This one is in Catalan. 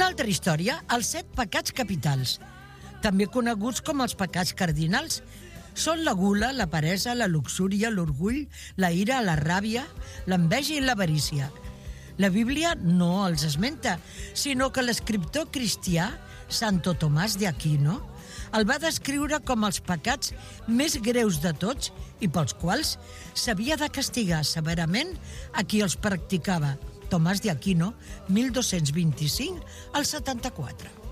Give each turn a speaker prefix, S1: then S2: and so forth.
S1: Una altra història, els 7 pecats capitals, també coneguts com els pecats cardinals, són la gula, la peresa, la luxúria, l'orgull, la ira, la ràbia, l'enveja i l'avarícia. La Bíblia no els esmenta, sinó que l'escriptor cristià, Santo Tomàs d'Aquino, el va descriure com els pecats més greus de tots i pels quals s'havia de castigar severament a qui els practicava. Tomàs d'Aquino, 1225 al 74.